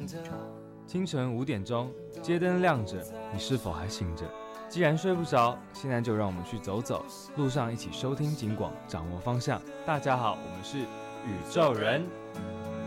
清晨5点钟，街灯亮着，你是否还醒着？既然睡不着，现在就让我们去走走，路上一起收听警广，掌握方向。大家好，我们是宇宙人。